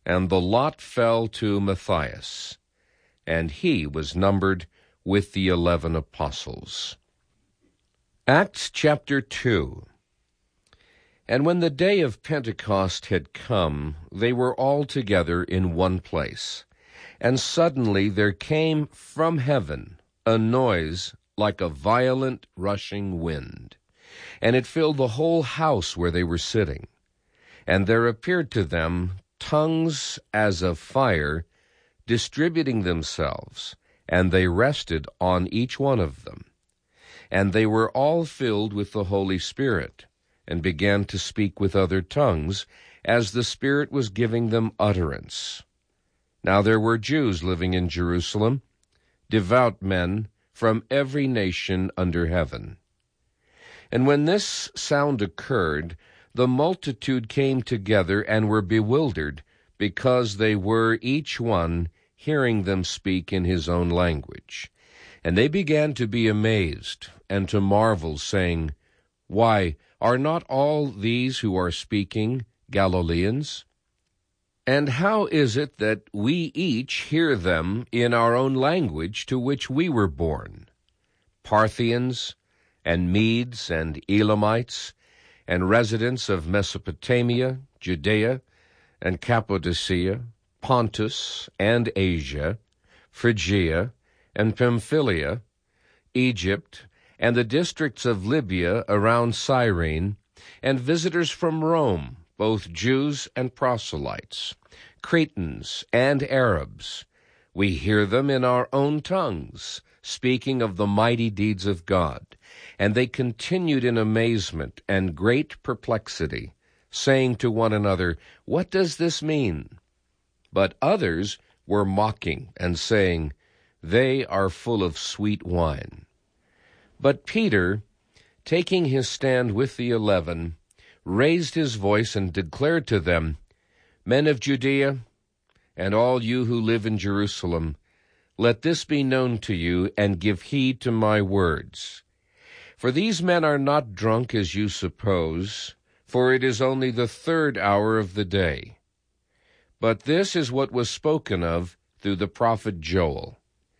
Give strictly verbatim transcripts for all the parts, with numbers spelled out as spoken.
and the lot fell to Matthias, and he was numbered with the eleven apostles. Acts chapter two. And when the day of Pentecost had come, they were all together in one place. And suddenly there came from heaven a noise like a violent rushing wind, and it filled the whole house where they were sitting. And there appeared to them tongues as of fire, distributing themselves, and they rested on each one of them. And they were all filled with the Holy Spirit, and began to speak with other tongues, as the Spirit was giving them utterance. Now there were Jews living in Jerusalem, devout men from every nation under heaven. And when this sound occurred, the multitude came together and were bewildered, because they were each one hearing them speak in his own language. And they began to be amazed and to marvel, saying, Why, are not all these who are speaking Galileans? And how is it that we each hear them in our own language to which we were born? Parthians, and Medes, and Elamites, and residents of Mesopotamia, Judea, and Cappadocia, Pontus, and Asia, Phrygia, and Pamphylia, Egypt, and the districts of Libya around Cyrene, and visitors from Rome, both Jews and proselytes, Cretans and Arabs. We hear them in our own tongues, speaking of the mighty deeds of God. And they continued in amazement and great perplexity, saying to one another, What does this mean? But others were mocking and saying, They are full of sweet wine. But Peter, taking his stand with the eleven, raised his voice and declared to them, Men of Judea, and all you who live in Jerusalem, let this be known to you, and give heed to my words. For these men are not drunk as you suppose, for it is only the third hour of the day. But this is what was spoken of through the prophet Joel.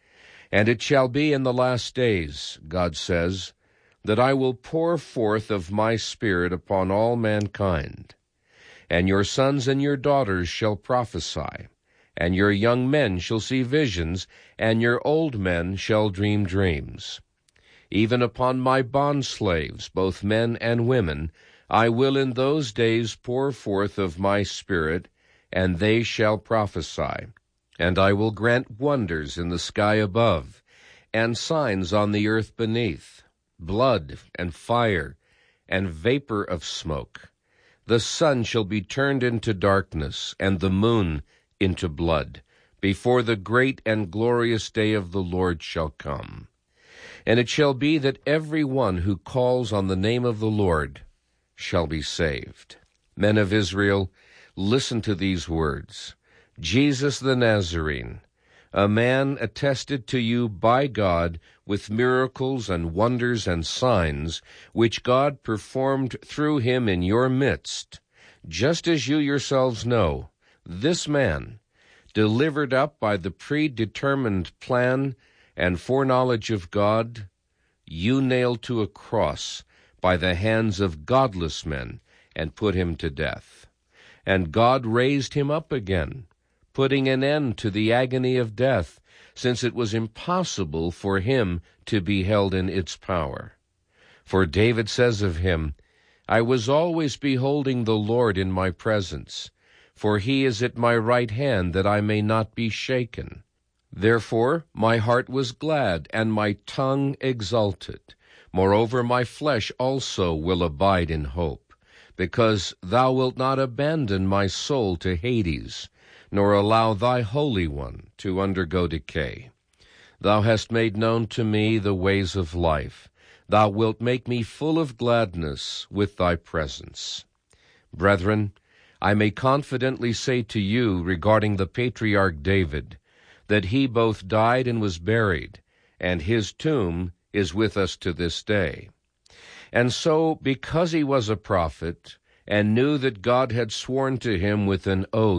And it shall be in the last days, God says, that I will pour forth of my Spirit upon all mankind. And your sons and your daughters shall prophesy, and your young men shall see visions, and your old men shall dream dreams. Even upon my bondslaves, both men and women, I will in those days pour forth of my Spirit, and they shall prophesy. And I will grant wonders in the sky above, and signs on the earth beneath, blood and fire, and vapor of smoke. The sun shall be turned into darkness, and the moon into blood, before the great and glorious day of the Lord shall come. And it shall be that every one who calls on the name of the Lord shall be saved. Men of Israel, listen to these words. Jesus the Nazarene, a man attested to you by God with miracles and wonders and signs, which God performed through him in your midst, just as you yourselves know, this man, delivered up by the predetermined plan and foreknowledge of God, you nailed to a cross by the hands of godless men and put him to death. And God raised him up again, putting an end to the agony of death, since it was impossible for him to be held in its power. For David says of him, I was always beholding the Lord in my presence, for he is at my right hand, that I may not be shaken. Therefore my heart was glad, and my tongue exulted. Moreover, my flesh also will abide in hope, because thou wilt not abandon my soul to Hades, nor allow thy Holy One to undergo decay. Thou hast made known to me the ways of life. Thou wilt make me full of gladness with thy presence. Brethren, I may confidently say to you regarding the patriarch David, that he both died and was buried, and his tomb is with us to this day. And so, because he was a prophet, and knew that God had sworn to him with an oath,